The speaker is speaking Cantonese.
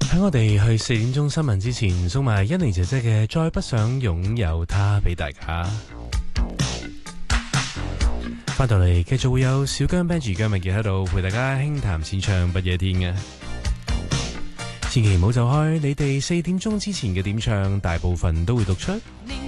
喺我哋去4點鐘新聞之前，送埋欣妮姐姐嘅《再不想擁有他》俾大家。翻到嚟繼續會有小姜 Benji 姜文傑喺度陪大家輕談淺唱不夜天嘅，千祈唔好走開，你哋4點鐘之前嘅點唱大部分都會讀出。 年